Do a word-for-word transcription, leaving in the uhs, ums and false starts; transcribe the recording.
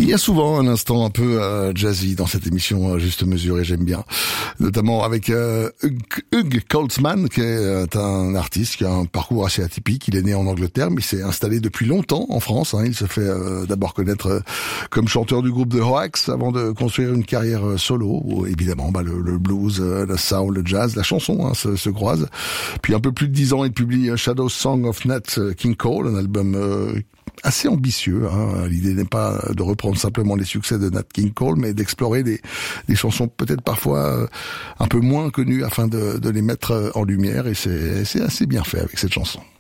Il y a souvent un instant un peu euh, jazzy dans cette émission euh, Juste Mesure et j'aime bien, notamment avec euh, Hugh, Hugh Coltsman qui est euh, un artiste qui a un parcours assez atypique. Il est né en Angleterre mais il s'est installé depuis longtemps en France. Hein. Il se fait euh, d'abord connaître euh, comme chanteur du groupe The Hoax avant de construire une carrière euh, solo où évidemment bah, le, le blues, euh, le soul, le jazz, la chanson hein, se, se croisent. Puis un peu plus de dix ans il publie Shadow Song of Nat King Cole, un album euh, assez ambitieux. Hein. L'idée n'est pas de reprendre simplement les succès de Nat King Cole, mais d'explorer des, des chansons peut-être parfois un peu moins connues afin de, de les mettre en lumière. Et c'est, c'est assez bien fait avec cette chanson.